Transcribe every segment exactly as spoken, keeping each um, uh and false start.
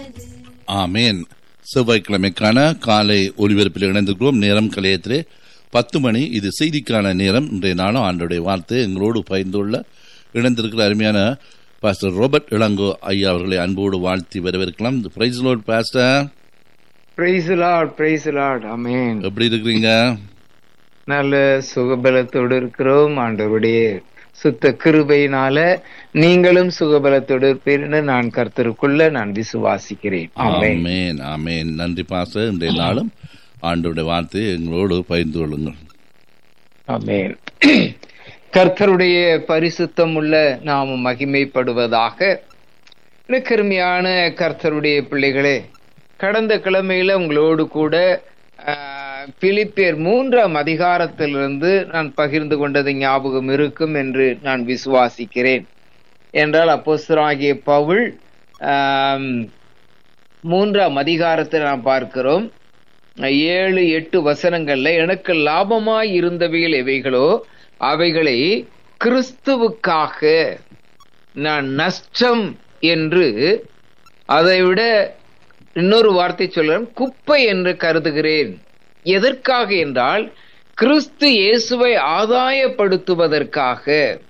ஆமேன். செவ்வாய்க்கிழமைக்கான காலை ஒலிபரப்பில் இணைந்திருக்கிறோம். நேரம் கலையத்திலே பத்து மணி. இது செய்திக்கான நேரம். இன்றைய நாளும் ஆண்டோடைய வார்த்தை எங்களோடு பகிர்ந்துள்ள இணைந்திருக்கிற அருமையான பாஸ்டர் ராபர்ட் இளங்கோ ஐயா அவர்களை அன்போடு வாழ்த்தி வரவேற்கலாம். Price Lord pastor. Price Lord, price Lord. ஆமென். எப்படி இருக்கிறீங்க? நல்ல சுகபலத்தோடு இருக்கிறோம். ஆண்டவருடைய சுத்த கிருபையினால நீங்களும் சுகபலத்தோடு இருப்பீர்னு நான் கர்த்தருக்குள்ள நான் விசுவாசிக்கிறேன். ஆமென், ஆமென். நன்றி பாஸ்டர். இன்றைய நாளும் ஆண்டவருடைய வார்த்தையை எங்களோடு பகிர்ந்து கொள்ளுங்கள். ஆமென். கர்த்தருடைய பரிசுத்தம் உள்ள நாமும் மகிமைப்படுவதாக. கருமையான கர்த்தருடைய பிள்ளைகளே, கடந்த கிழமையில உங்களோடு கூட பிலிப்பியர் மூன்றாம் அதிகாரத்திலிருந்து நான் பகிர்ந்து கொண்டது ஞாபகம் இருக்கும் என்று நான் விசுவாசிக்கிறேன். என்றால் அப்போஸ்தலனாகிய பவுல் மூன்றாம் அதிகாரத்தில் நாம் பார்க்கிறோம், ஏழு எட்டு வசனங்கள்ல எனக்கு லாபமாய் இருந்தவைகள் எவைகளோ அவைகளை கிறிஸ்துவுக்காக நான் நஷ்டம் என்று, அதை விட இன்னொரு வார்த்தை சொல்றேன், குப்பை என்று கருதுகிறேன். எதற்காக என்றால் கிறிஸ்து இயேசுவை ஆதாயப்படுத்துவதற்காக,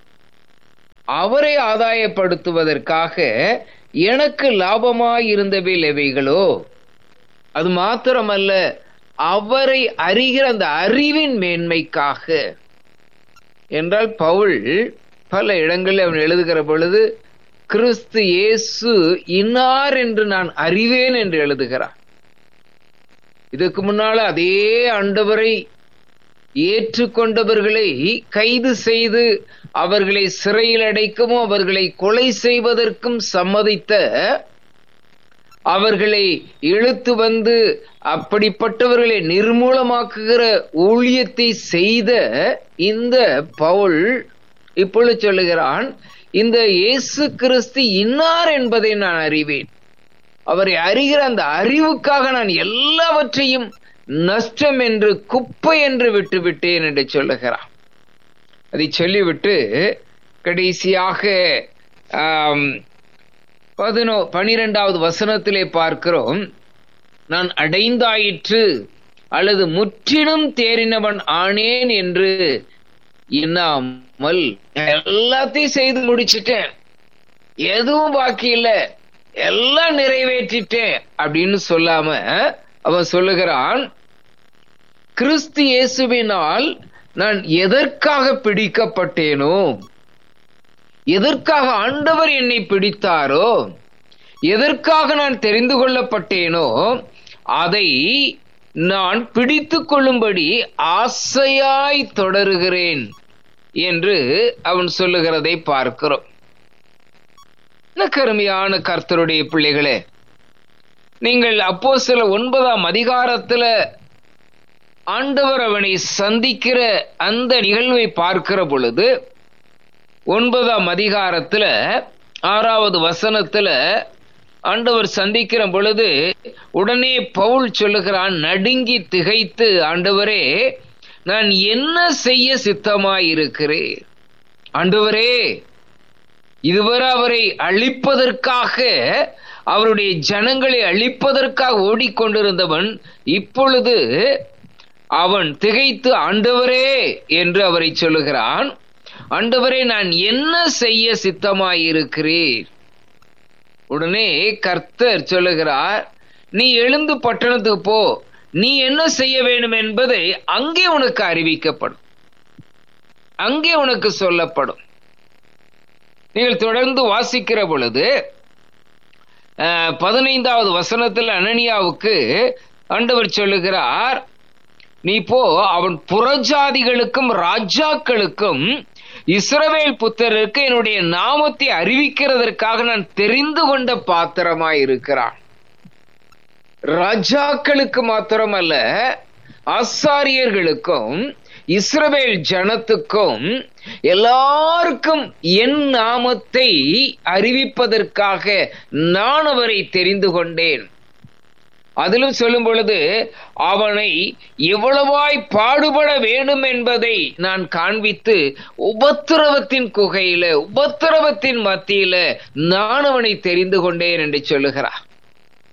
அவரை ஆதாயப்படுத்துவதற்காக எனக்கு லாபமாய் இருந்தவைகள் எவைகளோ, அது மாத்திரமல்ல அவரை அறிகிற அந்த அறிவின் மேன்மைக்காக. என்றால் பவுல் பல இடங்களில் அவன் எழுதுகிற பொழுது கிறிஸ்து இயேசு இன்னார் என்று நான் அறிவேன் என்று எழுதுகிறார். இதுக்கு முன்னால அதே ஆண்டவரை ஏற்றுக்கொண்டவர்களை கைது செய்து அவர்களை சிறையில் அடைக்கவும் அவர்களை கொலை செய்வதற்கும் சம்மதித்த, அவர்களை இழுத்து வந்து அப்படிப்பட்டவர்களை நிர்மூலமாக்குகிற ஊழியத்தை செய்த இந்த பவுல் இப்பொழுது சொல்லுகிறான், இந்த இயேசு கிறிஸ்து இன்னார் என்பதை நான் அறிவேன், அவரை அறிகிற அந்த அறிவுக்காக நான் எல்லாவற்றையும் நஷ்டம் என்று குப்பை என்று விட்டு விட்டேன் என்று சொல்லுகிறான். அதை சொல்லிவிட்டு கடைசியாக ஆஹ் பதினோ பனிரெண்டாவது வசனத்திலே பார்க்கிறோம், நான் அடைந்தாயிற்று அல்லது முற்றிலும் தேறினவன் ஆனேன் என்று எண்ணாமல் எல்லாத்தையும் செய்து முடிச்சிட்டேன், எதுவும் பாக்கி இல்லை, எல்லாம் நிறைவேற்றிட்டேன் அப்படின்னு சொல்லாம அவன் சொல்லுகிறான், கிறிஸ்து இயேசுவினால் நான் எதற்காக பிடிக்கப்பட்டேனோ, எதற்காக ஆண்டவர் என்னை பிடித்தாரோ, எதற்காக நான் தெரிந்து கொள்ளப்பட்டேனோ அதை நான் பிடித்து கொள்ளும்படி ஆசையாய் தொடருகிறேன் என்று அவன் சொல்லுகிறதை பார்க்கிறோம். கருமையான கர்த்தருடைய பிள்ளைகளே, நீங்கள் அப்போஸ்தலர் ஒன்பதாம் அதிகாரத்துல ஆண்டவர் அவனை சந்திக்கிற அந்த நிகழ்வை பார்க்கிற பொழுது, ஒன்பதாம் அதிகாரத்துல ஆறாவது வசனத்துல ஆண்டவர் சந்திக்கிற பொழுது உடனே பவுல் சொல்லுகிறான், நடுங்கி திகைத்து, ஆண்டவரே நான் என்ன செய்ய சித்தமாயிருக்கிறேன், ஆண்டவரே இதுவரை அவரை அழிப்பதற்காக, அவருடைய ஜனங்களை அழிப்பதற்காக ஓடிக்கொண்டிருந்தவன் இப்பொழுது அவன் திகைத்து ஆண்டவரே என்று அவரை சொல்லுகிறான். ஆண்டவரே நான் என்ன செய்ய சித்தமாயிருக்கிறேன். உடனே கர்த்தர் சொல்லுகிறார், நீ எழுந்து பட்டணத்துக்கு போ, நீ என்ன செய்ய வேண்டும் என்பதை அங்கே உனக்கு அறிவிக்கப்படும், அங்கே உனக்கு சொல்லப்படும். நீங்கள் தொடர்ந்து வாசிக்கிற பொழுது பதினைந்தாவது வசனத்தில் அனனியாவுக்கு ஆண்டவர் சொல்லுகிறார், நீ போ, அவன் புறஜாதிகளுக்கும் ராஜாக்களுக்கும் இஸ்ரவேல் புத்திரருக்கு என்னுடைய நாமத்தை அறிவிக்கிறதற்காக நான் தெரிந்து கொண்ட பாத்திரமாய் இருக்கிறான். ராஜாக்களுக்கு மாத்திரமல்ல, ஆசாரியர்களுக்கும் இஸ்ரவேல் ஜனத்துக்கும் எல்லாருக்கும் என் நாமத்தை அறிவிப்பதற்காக நான் அவரை தெரிந்து கொண்டேன். அதிலும் சொல்லும் பொழுது அவனை எவ்வளவாய் பாடுபட வேண்டும் என்பதை நான் காண்பித்து உபத்திரவத்தின் குகையில, உபத்திரவத்தின் மத்தியில நான் அவனை தெரிந்து கொண்டேன் என்று சொல்லுகிறார்.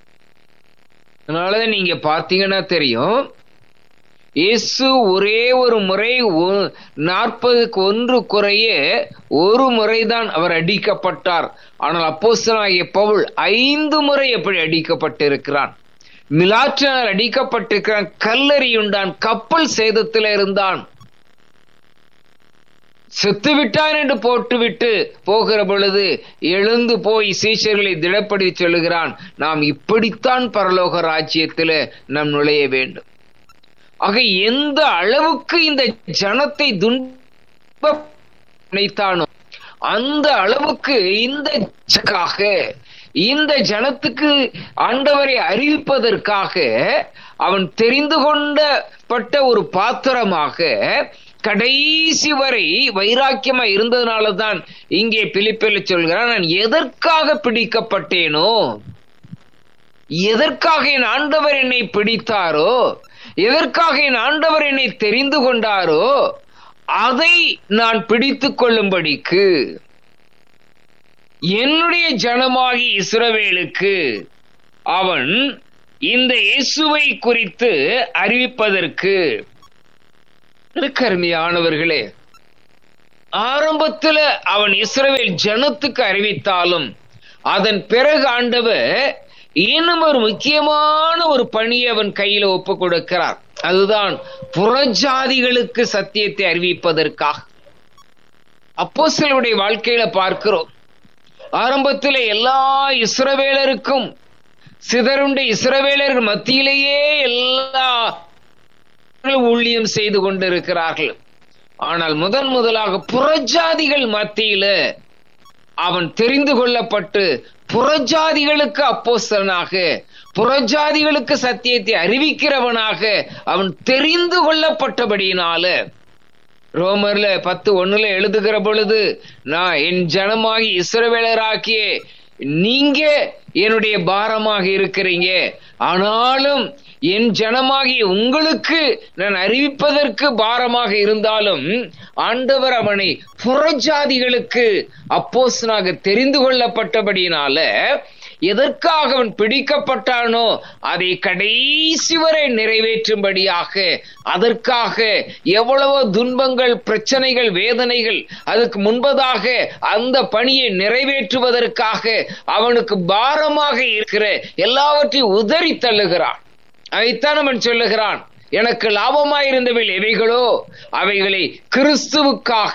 அதனாலதான் நீங்க பார்த்தீங்கன்னா தெரியும், இயேசு ஒரே ஒரு முறை நாற்பதுக்கு ஒன்று குறைய ஒரு முறைதான் அவர் அடிக்கப்பட்டார். ஆனால் அப்போஸ்தலனாகிய பவுல் ஐந்து முறை எப்படி அடிக்கப்பட்டிருக்கிறான். மிலாற்றினால் அடிக்கப்பட்டிருக்கிறான், கல்லெறியுண்டான், கப்பல் சேதத்தில் இருந்தான், செத்து விட்டான் என்று போட்டுவிட்டு போகிற பொழுது எழுந்து போய் சீஷர்களை திடப்படுத்தி சொல்லுகிறான், நாம் இப்படித்தான் பரலோக ராஜ்யத்தில் நாம் நுழைய வேண்டும். ஆக எந்த அளவுக்கு இந்த ஜனத்தை துன்ப நினைத்தானோ அந்த அளவுக்கு இந்த இந்த ஜனத்துக்கு ஆண்டவரை அறிவிப்பதற்காக அவன் தெரிந்து கொண்டப்பட்ட ஒரு பாத்திரமாக கடைசி வரை வைராக்கியமா இருந்ததுனாலதான் இங்கே பிலிப்பில் சொல்கிறான், நான் எதற்காக பிடிக்கப்பட்டேனோ, எதற்காக என் ஆண்டவர் என்னை பிடித்தாரோ, எதற்காக என் ஆண்டவர் என்னை தெரிந்து கொண்டாரோ அதை நான் பிடித்துக் கொள்ளும்படிக்கு என்னுடைய ஜனமாகி இஸ்ரவேலுக்கு அவன் இந்த இயேசுவை குறித்து அறிவிப்பதற்கு. கருமையானவர்களே, ஆரம்பத்தில் அவன் இஸ்ரவேல் ஜனத்துக்கு அறிவித்தாலும் அதன் பிறகு ஆண்டவர் இன்னும் ஒரு முக்கியமான ஒரு பணியை அவன் கையில ஒப்பு கொடுக்கிறார். அதுதான் புறஜாதிகளுக்கு சத்தியத்தை அறிவிப்பதற்காக. அப்போஸ்தலருடைய வாழ்க்கையில பார்க்கிறோம், ஆரம்பத்தில் எல்லா இஸ்ரவேலருக்கும் சிதறுண்ட இஸ்ரவேலர் மத்தியிலேயே எல்லா ஊழியம் செய்து கொண்டிருக்கிறார்கள். ஆனால் முதன் முதலாக புறஜாதிகள் மத்தியில அவன் தெரிந்து கொள்ளப்பட்டு புறஜாதிகளுக்கு அப்போஸ்தலனாக, புறஜாதிகளுக்கு சத்தியத்தை அறிவிக்கிறவனாக அவன் தெரிந்து கொள்ளப்பட்டபடியினால ரோமர்ல பத்து ஒண்ணுல எழுதுகிற பொழுது, நான் என் ஜனமாகி இஸ்ரவேலராக்கிய நீங்க என்னுடைய பாரமாக இருக்கிறீங்க, ஆனாலும் என் ஜனமாகி உங்களுக்கு நான் அறிவிப்பதற்கு பாரமாக இருந்தாலும் ஆண்டவர் அவனை புறஜாதிகளுக்கு அப்போஸ்தலனாக தெரிந்து கொள்ளப்பட்டபடியினால எதற்காக அவன் பிடிக்கப்பட்டானோ அதை கடைசி வரை நிறைவேற்றும்படியாக, அதற்காக எவ்வளவோ துன்பங்கள், பிரச்சனைகள், வேதனைகள், அதுக்கு முன்பதாக அந்த பணியை நிறைவேற்றுவதற்காக அவனுக்கு பாரமாக இருக்கிற எல்லாவற்றையும் உதறி தள்ளுகிறான். அதைத்தான் அவன் சொல்லுகிறான், எனக்கு லாபமாயிருந்தவை எவைகளோ அவைகளை கிறிஸ்துவுக்காக.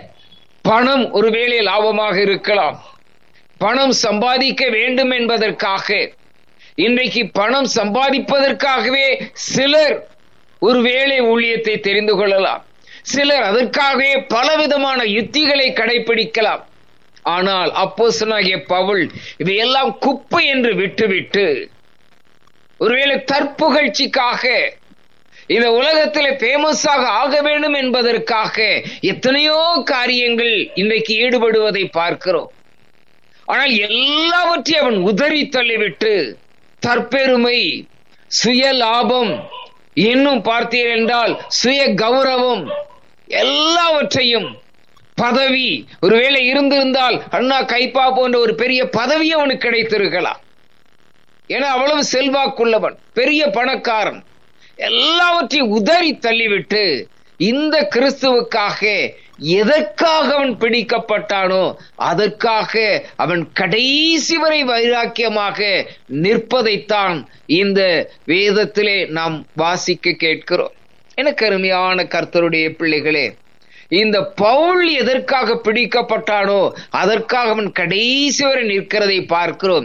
பணம் ஒருவேளை லாபமாக இருக்கலாம், பணம் சம்பாதிக்க வேண்டும் என்பதற்காக. இன்றைக்கு பணம் சம்பாதிப்பதற்காகவே சிலர் ஒருவேளை ஊழியத்தை தெரிந்து கொள்ளலாம், சிலர் அதற்காகவே பலவிதமான யுத்திகளை கடைபிடிக்கலாம். ஆனால் அப்போஸ்தலனாகிய பவுல் இதையெல்லாம் குப்பை என்று விட்டுவிட்டு ஒருவேளை தற்புகழ்ச்சிக்காக, இந்த உலகத்தில் பேமஸாக ஆக வேண்டும் என்பதற்காக எத்தனையோ காரியங்கள் இன்றைக்கு ஈடுபடுவதை பார்க்கிறோம். ஆனால் எல்லாவற்றையும் அவன் உதறி தள்ளிவிட்டு தற்பெருமை, சுய லாபம், இன்னும் பார்த்தீர்கள் என்றால் சுய கௌரவம், எல்லாவற்றையும், பதவி ஒருவேளை இருந்திருந்தால் அண்ணா கைப்பா போன்ற ஒரு பெரிய பதவி அவனுக்கு கிடைத்திருக்கலாம். ஏன்னா அவ்வளவு செல்வாக்குள்ளவன், பெரிய பணக்காரன். எல்லாவற்றையும் உதறி தள்ளிவிட்டு இந்த கிறிஸ்துவுக்காக எதற்காக அவன் பிடிக்கப்பட்டானோ அதற்காக அவன் கடைசி வரை வைராக்கியமாக நிற்பதைத்தான் இந்த வேதத்திலே நாம் வாசிக்க கேட்கிறோம். எனக்கு அருமையான கர்த்தருடைய பிள்ளைகளே, இந்த பவுல் எதற்காக பிடிக்கப்பட்டானோ அதற்காக அவன் கடைசி வரை நிற்கிறதை பார்க்கிறோம்.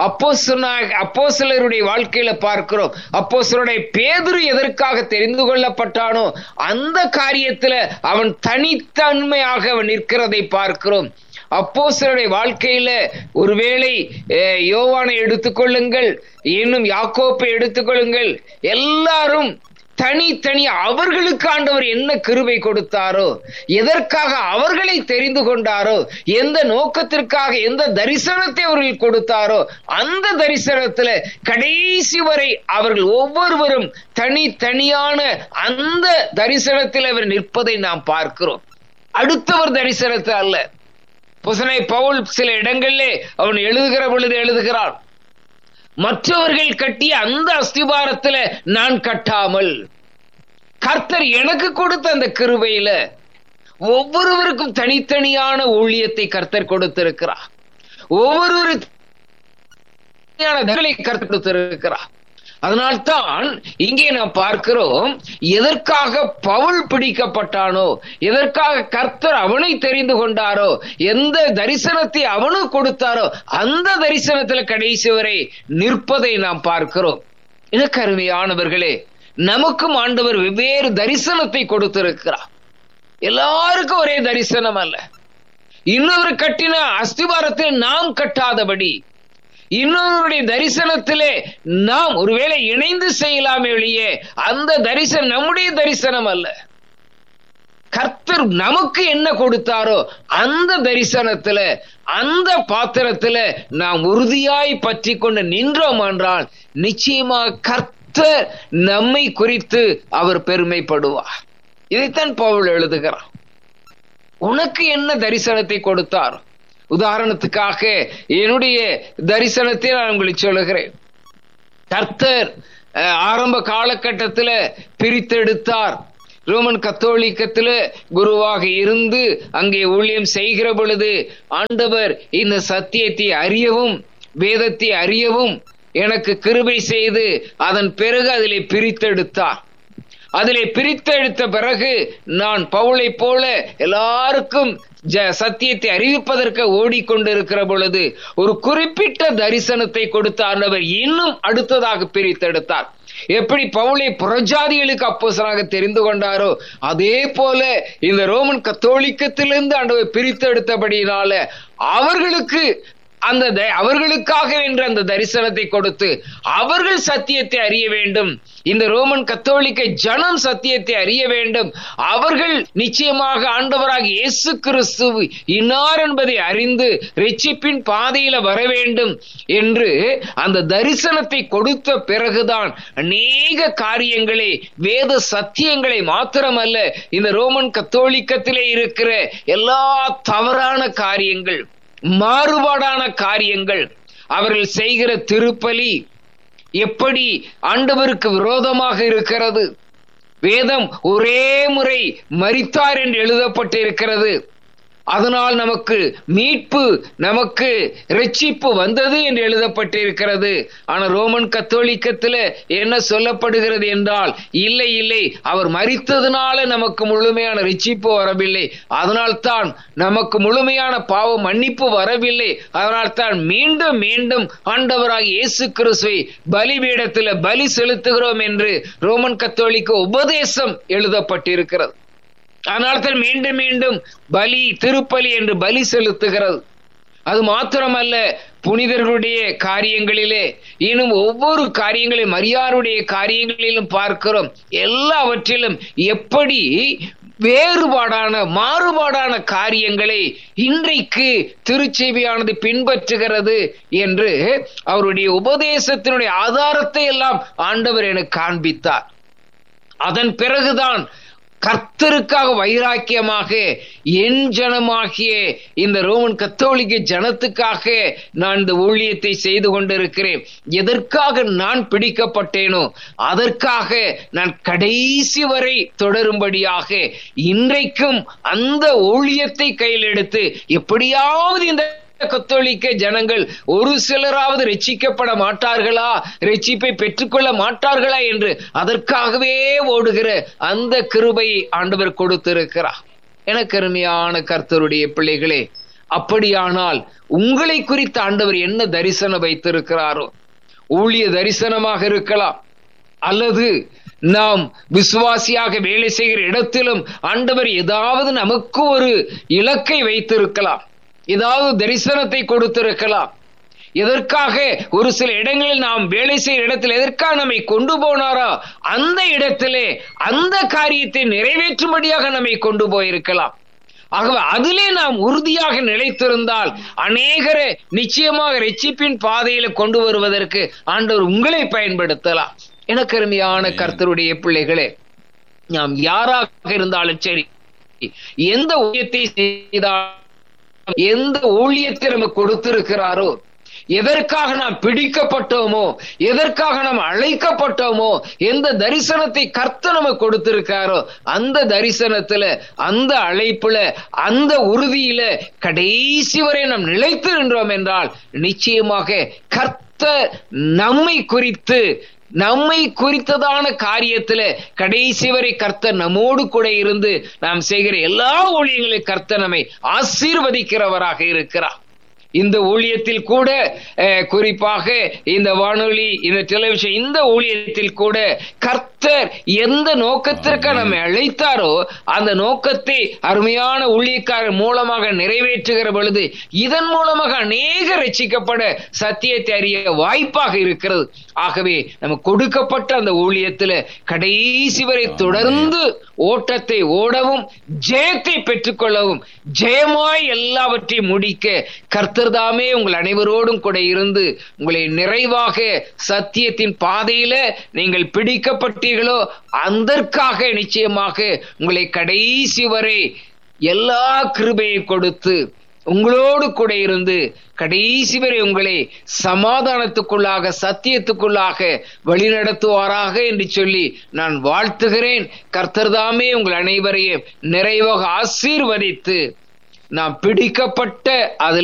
அப்போஸ்தலருடைய வாழ்க்கையில பார்க்கிறோம். அப்போஸ்தலருடைய பேதுரு எதற்காக தெரிந்து கொள்ளப்பட்டானோ அந்த காரியத்துல அவன் தனித்தன்மையாக அவன் நிற்கிறதை பார்க்கிறோம். அப்போஸ்தலருடைய வாழ்க்கையில ஒருவேளை யோவானை எடுத்துக்கொள்ளுங்கள், இன்னும் யாக்கோப்பை எடுத்துக்கொள்ளுங்கள், எல்லாரும் தனித்தனி அவர்களுக்கு ஆண்டவர் என்ன கிருபை கொடுத்தாரோ, எதற்காக அவர்களை தெரிந்து கொண்டாரோ, எந்த நோக்கத்திற்காக எந்த தரிசனத்தை அவர்கள் கொடுத்தாரோ அந்த தரிசனத்துல கடைசி வரை அவர்கள் ஒவ்வொருவரும் தனித்தனியான அந்த தரிசனத்தில் அவர் நிற்பதை நாம் பார்க்கிறோம். அடுத்தவர் தரிசனத்தில் அல்ல. புசனை பவுல் சில இடங்களிலே அவன் எழுதுகிற பொழுது எழுதுகிறான், மற்றவர்கள் கட்டிய அந்த அஸ்திபாரத்துல நான் கட்டாமல், கர்த்தர் எனக்கு கொடுத்த அந்த கிருபையில ஒவ்வொருவருக்கும் தனித்தனியான ஊழியத்தை கர்த்தர் கொடுத்திருக்கிறார். ஒவ்வொரு கர்த்தர் கொடுத்திருக்கிறார். அதனால்தான் இங்கே நாம் பார்க்கிறோம், எதற்காக பவுல் பிடிக்கப்பட்டானோ, எதற்காக கர்த்தர் அவனை தெரிந்து கொண்டாரோ, எந்த தரிசனத்தை அவனுக்கு கொடுத்தாரோ அந்த தரிசனத்துல கடைசி வரை நிற்பதை நாம் பார்க்கிறோம். எனக்கு அருமையானவர்களே, நமக்கும் ஆண்டவர் வெவ்வேறு தரிசனத்தை கொடுத்திருக்கிறார். எல்லாருக்கும் ஒரே தரிசனம் அல்ல. இன்னொரு கட்டின அஸ்திபாரத்தில் நாம் கட்டாதபடி இன்னொருடைய தரிசனத்திலே நாம் ஒருவேளை இணைந்து செய்யலாமே ஒழிய அந்த தரிசனம் நம்முடைய தரிசனம் அல்ல. கர்த்தர் நமக்கு என்ன கொடுத்தாரோ அந்த தரிசனத்துல, அந்த பாத்திரத்துல நாம் உறுதியாய் பற்றி கொண்டு நின்றோம் என்றால் நிச்சயமாக கர்த்தர் நம்மை குறித்து அவர் பெருமைப்படுவார். இதைத்தான் பவுல் எழுதுகிறார். உனக்கு என்ன தரிசனத்தை கொடுத்தார்? உதாரணத்துக்காக என்னுடைய தரிசனத்தை நான் உங்களுக்கு சொல்லுகிறேன். கர்த்தர் ஆரம்ப காலகட்டத்தில் பிரித்தெடுத்தார். ரோமன் கத்தோலிக்கத்தில் குருவாக இருந்து அங்கே ஊழியம் செய்கிற பொழுது ஆண்டவர் இந்த சத்தியத்தை அறியவும் வேதத்தை அறியவும் எனக்கு கிருபை செய்து அதன் பிறகு அதிலே பிரித்தெடுத்தார். அதிலே பிரித்தெடுத்த பிறகு நான் பவுலை போல எல்லாருக்கும் சத்தியத்தை அறிவிப்பதற்கு ஓடிக்கொண்டிருக்கிற பொழுது ஒரு குறிப்பிட்ட தரிசனத்தை கொடுத்த ஆண்டவர் இன்னும் அடுத்ததாக பிரித்தெடுத்தார். எப்படி பவுலை புறஜாதிகளுக்கு அப்போஸ்தலனாக தெரிந்து கொண்டாரோ அதே போல இந்த ரோமன் கத்தோலிக்கத்திலிருந்து ஆண்டவர் பிரித்தெடுத்தபடியினால அவர்களுக்கு அந்த அவர்களுக்காக என்ற அந்த தரிசனத்தை கொடுத்து அவர்கள் சத்தியத்தை அறிய வேண்டும். இந்த ரோமன் கத்தோலிக்க ஜனம் சத்தியத்தை அறிய வேண்டும். அவர்கள் நிச்சயமாக ஆண்டவராக இயேசு கிறிஸ்து இன்னார் என்பதை அறிந்து இரட்சிப்பின் பாதையில வர வேண்டும் என்று அந்த தரிசனத்தை கொடுத்த பிறகுதான் அநேக காரியங்களை, வேத சத்தியங்களை மாத்திரமல்ல, இந்த ரோமன் கத்தோலிக்கத்திலே இருக்கிற எல்லா தவறான காரியங்கள், மாறுபாடான காரியங்கள், அவர்கள் செய்கிற திருப்பலி எப்படி ஆண்டவருக்கு விரோதமாக இருக்கிறது. வேதம் ஒரே முறை மரித்தார் என்று எழுதப்பட்டிருக்கிறது. அதனால் நமக்கு மீட்பு, நமக்கு இரட்சிப்பு வந்தது என்று எழுதப்பட்டிருக்கிறது. ஆனால் ரோமன் கத்தோலிக்கத்தில் என்ன சொல்லப்படுகிறது என்றால், இல்லை இல்லை, அவர் மரித்ததுனால நமக்கு முழுமையான இரட்சிப்பு வரவில்லை, அதனால்தான் நமக்கு முழுமையான பாவ மன்னிப்பு வரவில்லை, அதனால்தான் மீண்டும் மீண்டும் ஆண்டவராக இயேசு கிறிஸ்துவை பலிபீடத்தில் பலி செலுத்துகிறோம் என்று ரோமன் கத்தோலிக்க உபதேசம் எழுதப்பட்டிருக்கிறது. அதனால்தான் மீண்டும் மீண்டும் பலி, திருப்பலி என்று பலி செலுத்துகிறது. அது மாத்திரமல்ல, புனிதர்களுடைய காரியங்களிலே இன்னும் ஒவ்வொரு காரியங்களையும், மரியாருடைய காரியங்களிலும் பார்க்கிறோம். எல்லாவற்றிலும் எப்படி வேறுபாடான, மாறுபாடான காரியங்களை இன்றைக்கு திருச்சபையானது பின்பற்றுகிறது என்று அவருடைய உபதேசத்தினுடைய ஆதாரத்தை எல்லாம் ஆண்டவர் எனக்கு காண்பித்தார். அதன் பிறகுதான் கர்த்தருக்காக வைராக்கியமாக என் ஜனமாகிய இந்த ரோமன் கத்தோலிக்க ஜனத்துக்காக நான் இந்த ஊழியத்தை செய்து கொண்டிருக்கிறேன். எதற்காக நான் பிடிக்கப்பட்டேனோ அதற்காக நான் கடைசி வரை தொடரும்படியாக இன்றைக்கும் அந்த ஊழியத்தை கையில் எடுத்து எப்படியாவது இந்த கத்தோலிக்க ஜனங்கள் ஒரு சிலராவது ரட்சிக்கப்பட மாட்டார்களா, ரட்சிப்பை பெற்றுக்கொள்ள மாட்டார்களா என்று அதற்காகவே ஓடுகிற அந்த கிருபையை ஆண்டவர் கொடுத்திருக்கிறார். எனக்கு அருமையான கர்த்தருடைய பிள்ளைகளே, அப்படியானால் உங்களை குறித்து ஆண்டவர் என்ன தரிசனம் வைத்திருக்கிறாரோ, ஊழிய தரிசனமாக இருக்கலாம், அல்லது நாம் விசுவாசியாக வேலை செய்கிற இடத்திலும் ஆண்டவர் ஏதாவது நமக்கு ஒரு இலக்கை வைத்திருக்கலாம், ஏதாவது தரிசனத்தை கொடுத்திருக்கலாம். எதற்காக ஒரு சில இடங்களில் நாம் வேலை செய்கிற இடத்தில் எதற்காக நம்மை கொண்டு போனாரோ அந்த இடத்திலே அந்த காரியத்தை நிறைவேற்றும்படியாக நம்மை கொண்டு போயிருக்கலாம். ஆகவே அதிலே நாம் உறுதியாக நிலைத்திருந்தால் அநேகரை நிச்சயமாக இரட்சிப்பின் பாதையில கொண்டு வருவதற்கு ஆண்டவர் உங்களை பயன்படுத்தலாம். எனக்கு அருமையான கர்த்தருடைய பிள்ளைகளே, நாம் யாராக இருந்தாலும் சரி, எந்த ஊழியத்தை செய்தால், எந்த ஊழியத்தை நமக்கு கொடுத்திருக்கிறாரோ, எதற்காக நாம் பிடிக்கப்பட்டோமோ, எதற்காக நாம் அழைக்கப்பட்டோமோ, எந்த தரிசனத்தை கர்த்தர் நமக்கு கொடுத்திருக்காரோ அந்த தரிசனத்துல, அந்த அழைப்புல, அந்த உறுதியில கடைசி வரை நாம் நிலைத்து நின்றோம் என்றால் நிச்சயமாக கர்த்தர் நம்மை குறித்து நம்மை குறித்ததான காரியத்துல கடைசி வரை கர்த்தர் நம்மோடு கூட இருந்து நாம் செய்கிற எல்லா ஊழியங்களையும் கர்த்தர் நம்மை ஆசீர்வதிக்கிறவராக இருக்கிறார். இந்த ஊழியத்தில் கூட குறிப்பாக இந்த வானொலி, இந்த டெலிவிஷன், இந்த ஊழியத்தில் கூட கர்த்தர் எந்த நோக்கத்திற்கு நம்மை அழைத்தாரோ அந்த நோக்கத்தை அருமையான ஊழியக்காரர் மூலமாக நிறைவேற்றுகிற பொழுது இதன் மூலமாக அநேக ரட்சிக்கப்பட சத்தியத்தை அறிய வாய்ப்பாக இருக்கிறது. ஆகவே நமக்கு கொடுக்கப்பட்ட அந்த ஊழியத்துல கடைசி வரை தொடர்ந்து ஓட்டத்தை ஓடவும் ஜெயத்தை பெற்றுக்கொள்ளவும் ஜெயமாய் எல்லாவற்றையும் முடிக்க கர்த்தர் தாமே உங்கள் அனைவரோடும் கூட இருந்து உங்களை நிறைவாக சத்தியத்தின் பாதையில நீங்கள் பிடிக்கப்பட்டீர்களோ அதற்காக நிச்சயமாக உங்களை கடைசி வரை எல்லா கிருபையை கொடுத்து உங்களோடு கூட இருந்து கடைசி வரை உங்களை சமாதானத்துக்குள்ளாக சத்தியத்துக்குள்ளாக வழிநடத்துவாராக என்று சொல்லி நான் வாழ்த்துகிறேன். கர்த்தர் தாமே உங்கள் அனைவரையும் நிறைவாக ஆசீர்வதித்து நாம் பிடிக்கப்பட்ட அதில்